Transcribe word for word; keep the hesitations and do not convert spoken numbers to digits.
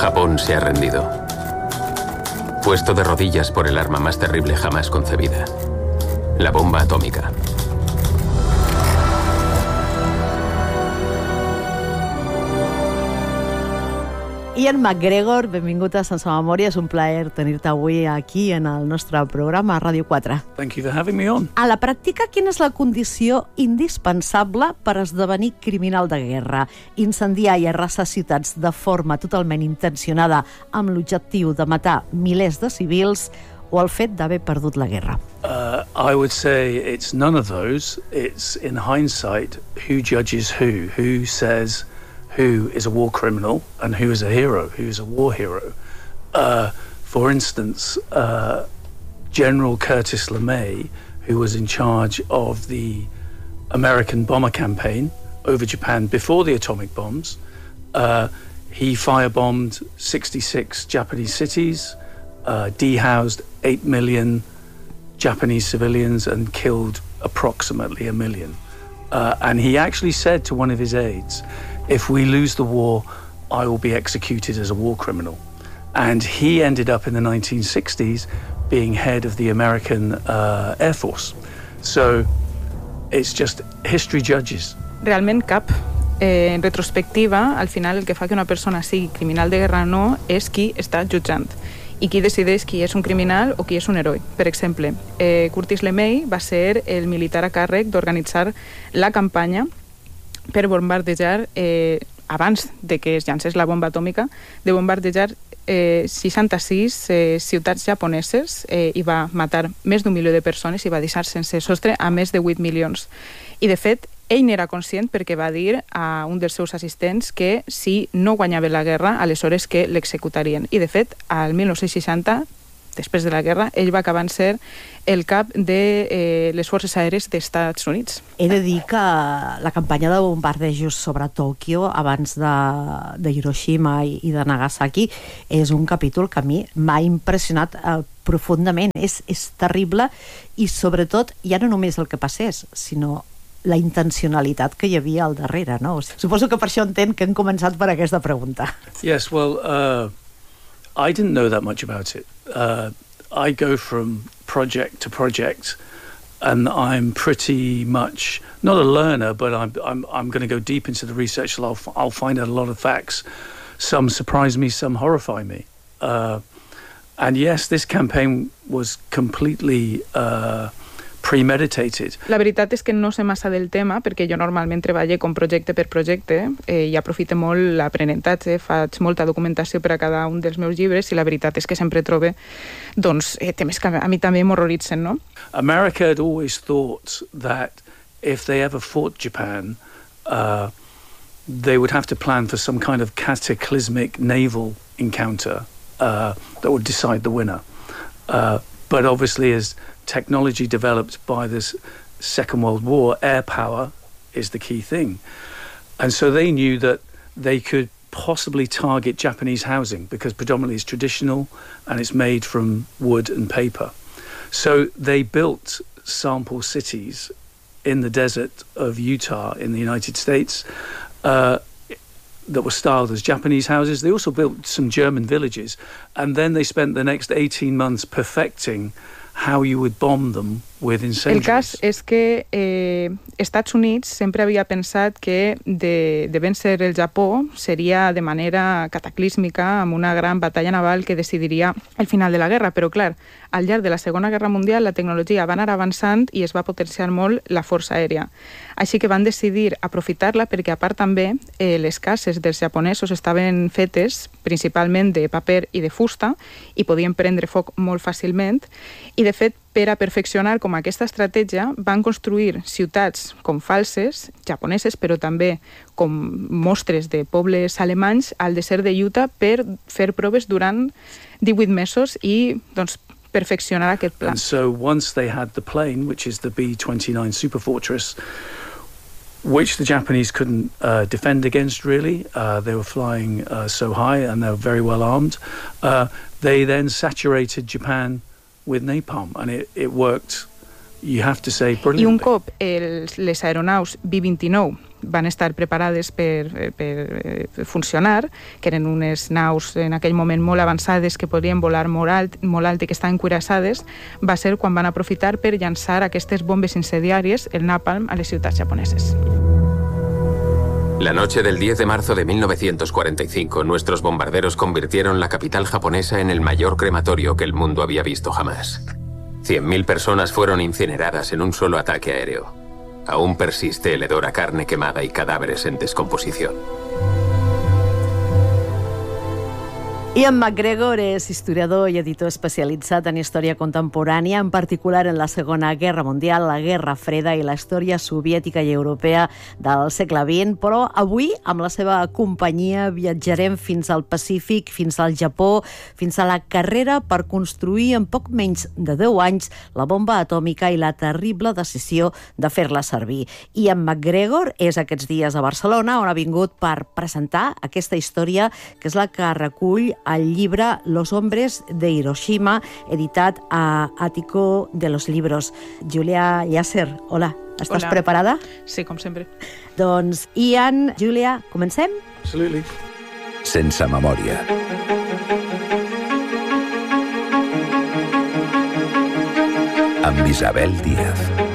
Japón se ha rendido. Puesto de rodillas por el arma más terrible jamás concebida. La bomba atómica. Ian McGregor, benvingut a Sense Memòria. És un plaer tenir-te avui aquí en el nostre programa a Ràdio quatre. Thank you for having me on. A la pràctica, quina és la condició indispensable per esdevenir criminal de guerra? Incendiar i arrasar ciutats de forma totalment intencionada amb l'objectiu de matar milers de civils o el fet d'haver perdut la guerra? Uh, I would say it's none of those. It's, in hindsight, who judges who, who says who is a war criminal and who is a hero, who is a war hero. Uh, for instance, uh, General Curtis LeMay, who was in charge of the American bomber campaign over Japan before the atomic bombs, uh, he firebombed sixty-six Japanese cities, uh, dehoused eight million Japanese civilians and killed approximately a million. Uh, and he actually said to one of his aides, if we lose the war, I will be executed as a war criminal. And he ended up in the nineteen sixties being head of the American uh, Air Force. So it's just history judges. Realment cap. Eh, en retrospectiva, al final el que fa que una persona sigui criminal de guerra o no és qui està jutjant i qui decideix qui és un criminal o qui és un heroi. Per exemple, eh, Curtis LeMay va ser el militar a càrrec d'organitzar la campanya per bombardejar, eh, abans de que es llancés la bomba atòmica, de bombardejar eh, seixanta-sis eh, ciutats japoneses eh, i va matar més d'un milió de persones i va deixar sense sostre a més de vuit milions. I, de fet, ell n'era conscient perquè va dir a un dels seus assistents que si no guanyava la guerra, aleshores que l'executarien. I, de fet, al dinou seixanta, després de la guerra, ell va acabar ser el cap de eh, les forces aèries dels Estats Units. He de dir que la campanya de bombardejos sobre Tòquio abans de, de Hiroshima i, i de Nagasaki és un capítol que a mi m'ha impressionat eh, profundament. És, és terrible i, sobretot, ja no només el que passés, sinó la intencionalitat que hi havia al darrere, no? O sigui, suposo que per això entenc que hem començat per aquesta pregunta. Yes, well, uh, I didn't know that much about it. Uh, I go from project to project, and I'm pretty much not a learner, but I'm I'm I'm going to go deep into the research. So I'll I'll find out a lot of facts. Some surprise me, some horrify me. Uh, and yes, this campaign was completely Uh, premeditated. La veritat és que no sé massa del tema perquè jo normalment treballo com projecte per projecte eh, i aprofito molt l'aprenentatge, faig molta documentació per a cada un dels meus llibres i la veritat és que sempre trobo doncs, eh, temes que a mi també m'horroritzen, no? America had always thought that if they ever fought Japan, uh, they would have to plan for some kind of cataclysmic naval encounter uh, that would decide the winner. Uh, but obviously as technology developed by this Second World War, air power is the key thing. And so they knew that they could possibly target Japanese housing because predominantly it's traditional and it's made from wood and paper. So they built sample cities in the desert of Utah in the United States uh, that were styled as Japanese houses. They also built some German villages, and then they spent the next eighteen months perfecting how you would bomb them with incendiaries. El cas és que eh, Estats Units sempre havia pensat que de, de vèncer el Japó seria de manera cataclísmica amb una gran batalla naval que decidiria el final de la guerra, però clar, al llarg de la Segona Guerra Mundial la tecnologia va anar avançant i es va potenciar molt la força aèria. Així que van decidir aprofitar-la perquè a part també eh, les cases dels japonesos estaven fetes principalment de paper i de fusta i podien prendre foc molt fàcilment i de fet per a perfeccionar com aquesta estratègia van construir ciutats com falses, japoneses, però també com mostres de pobles alemanys al desert de Utah per fer proves durant divuit mesos i doncs, perfeccionar aquest pla. And so once they had the plane, which is the B twenty-nine Superfortress, which the Japanese couldn't uh, defend against really, uh, they were flying uh, so high and they were very well armed, uh, they then saturated Japan with napalm, and it, it worked, you have to say, brilliantly. I un cop els, les aeronaus B vint-i-nou van estar preparades per, per funcionar, que eren unes naus en aquell moment molt avançades que podien volar molt alt, molt alt i que estaven cuirassades, va ser quan van aprofitar per llançar aquestes bombes incendiàries, el napalm, a les ciutats japoneses. La noche del diez de marzo de mil novecientos cuarenta y cinco, nuestros bombarderos convirtieron la capital japonesa en el mayor crematorio que el mundo había visto jamás. Cien mil personas fueron incineradas en un solo ataque aéreo. Aún persiste el hedor a carne quemada y cadáveres en descomposición. Ian McGregor és historiador i editor especialitzat en història contemporània, en particular en la Segona Guerra Mundial, la Guerra Freda i la història soviètica i europea del segle vint, però avui, amb la seva companyia, viatjarem fins al Pacífic, fins al Japó, fins a la carrera per construir en poc menys de deu anys la bomba atòmica i la terrible decisió de fer-la servir. Ian McGregor és aquests dies a Barcelona, on ha vingut per presentar aquesta història, que és la que recull el llibre Los hombres de Hiroshima, editat a Ático de los Libros. Julia Llàcer, hola, estàs Hola. preparada? Sí, com sempre. Doncs, Ian, Julia, comencem? Absolutely. Sense memòria. Amb Isabel Díaz.